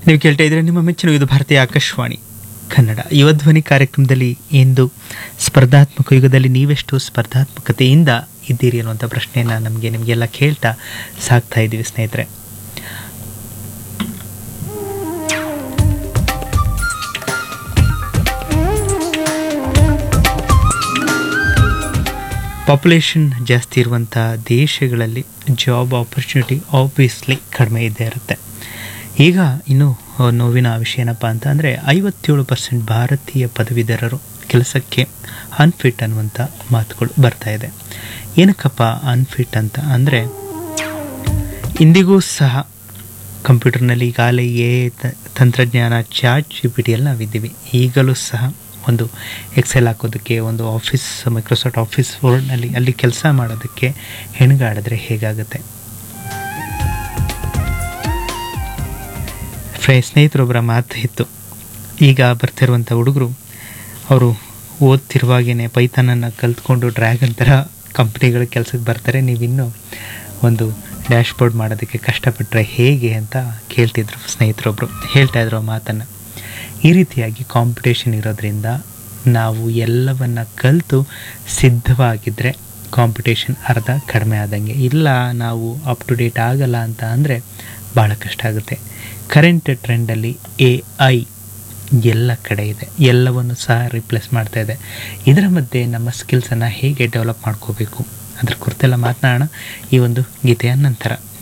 ನೀವು ಕೇಳ್ತಾ ಇದ್ರೆ ನಿಮ್ಮ ಮೆಚ್ಚಿನ ಇದು ಭಾರತೀಯ ಆಕಾಶವಾಣಿ ಕನ್ನಡ ಯುವ ಧ್ವನಿ ಕಾರ್ಯಕ್ರಮದಲ್ಲಿ ಇಂದು ಸ್ಪರ್ಧಾತ್ಮಕ ಯುಗದಲ್ಲಿ ನೀವೆಷ್ಟು ಸ್ಪರ್ಧಾತ್ಮಕತೆಯಿಂದ ಇದ್ದೀರಿ ಅನ್ನುವಂಥ ಪ್ರಶ್ನೆಯನ್ನು ನಿಮಗೆಲ್ಲ ಕೇಳ್ತಾ ಸಾಕ್ತಾ ಇದ್ದೀವಿ ಸ್ನೇಹಿತರೆ. ಪಾಪ್ಯುಲೇಷನ್ ಜಾಸ್ತಿ ಇರುವಂಥ ದೇಶಗಳಲ್ಲಿ ಜಾಬ್ ಆಪರ್ಚುನಿಟಿ ಆಬ್ವಿಯಸ್ಲಿ ಕಡಿಮೆ ಇದ್ದೇ ಇರುತ್ತೆ. ಈಗ ಇನ್ನು ನೋವಿನ ವಿಷಯ ಏನಪ್ಪ ಅಂತ ಅಂದರೆ 57% ಭಾರತೀಯ ಪದವೀಧರರು ಕೆಲಸಕ್ಕೆ ಅನ್ಫಿಟ್ ಅನ್ನುವಂಥ ಮಾತುಗಳು ಬರ್ತಾ ಇದೆ. ಏನಕ್ಕಪ್ಪ ಅನ್ಫಿಟ್ ಅಂತ ಅಂದರೆ ಇಂದಿಗೂ ಸಹ ಕಂಪ್ಯೂಟರ್ನಲ್ಲಿ ಈಗಾಗಲೇ ತಂತ್ರಜ್ಞಾನ ಚಾಟ್ GPT ಎಲ್ಲ ನಾವಿದ್ದೀವಿ. ಈಗಲೂ ಸಹ ಒಂದು ಎಕ್ಸೆಲ್ ಹಾಕೋದಕ್ಕೆ, ಒಂದು ಆಫೀಸ್ ಮೈಕ್ರೋಸಾಫ್ಟ್ ಆಫೀಸ್ ವರ್ಡ್ನಲ್ಲಿ ಅಲ್ಲಿ ಕೆಲಸ ಮಾಡೋದಕ್ಕೆ ಹೆಣಗಾಡಿದ್ರೆ ಹೇಗಾಗುತ್ತೆ? ಸ್ನೇಹಿತರೊಬ್ಬರ ಮಾತು ಇತ್ತು, ಈಗ ಬರ್ತಿರುವಂಥ ಹುಡುಗರು ಅವರು ಓದ್ತಿರುವಾಗೇ ಪೈಥಾನನ್ನು ಕಲ್ತ್ಕೊಂಡು ಡ್ರ್ಯಾಗನ್ ಥರ ಕಂಪ್ನಿಗಳ ಕೆಲಸಕ್ಕೆ ಬರ್ತಾರೆ, ನೀವಿನ್ನೂ ಒಂದು ಡ್ಯಾಶ್ಬೋರ್ಡ್ ಮಾಡೋದಕ್ಕೆ ಕಷ್ಟಪಟ್ಟರೆ ಹೇಗೆ ಅಂತ ಕೇಳ್ತಿದ್ರು ಸ್ನೇಹಿತರೊಬ್ಬರು, ಹೇಳ್ತಾ ಇದ್ರು ಆ ಮಾತನ್ನು. ಈ ರೀತಿಯಾಗಿ ಕಾಂಪಿಟೇಷನ್ ಇರೋದ್ರಿಂದ ನಾವು ಎಲ್ಲವನ್ನು ಕಲಿತು ಸಿದ್ಧವಾಗಿದ್ದರೆ ಕಾಂಪಿಟೇಷನ್ ಅರ್ಧ ಕಡಿಮೆ ಆದಂಗೆ. ಇಲ್ಲ ನಾವು ಅಪ್ ಟು ಡೇಟ್ ಆಗಲ್ಲ ಅಂತ ಅಂದರೆ ಭಾಳ ಕಷ್ಟ ಆಗುತ್ತೆ. ಕರೆಂಟ್ ಟ್ರೆಂಡಲ್ಲಿ AI ಎಲ್ಲ ಕಡೆ ಇದೆ, ಎಲ್ಲವನ್ನು ಸಹ ರಿಪ್ಲೇಸ್ ಮಾಡ್ತಾ ಇದೆ. ಇದರ ಮಧ್ಯೆ ನಮ್ಮ ಸ್ಕಿಲ್ಸನ್ನು ಹೇಗೆ ಡೆವಲಪ್ ಮಾಡ್ಕೋಬೇಕು ಅದ್ರ ಕುರಿತೆಲ್ಲ ಮಾತನಾಡೋಣ ಈ ಒಂದು ಗೀತೆಯ ನಂತರ.